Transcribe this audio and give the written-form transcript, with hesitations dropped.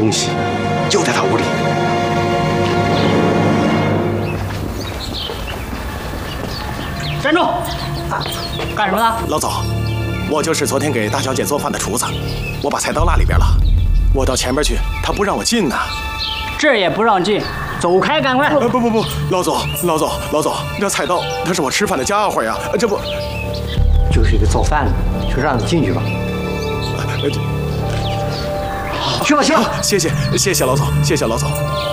东西就在他屋里。 站住！干什么呢？ 老总，我就是昨天给大小姐做饭的厨子，我把菜刀落里边了，我到前边去，他不让我进呢。 这儿也不让进，走开，赶快！ 不，老总，这菜刀它是我吃饭的家伙呀，这不就是一个造饭的，就让你进去吧。去吧。 谢谢老总，谢谢老总。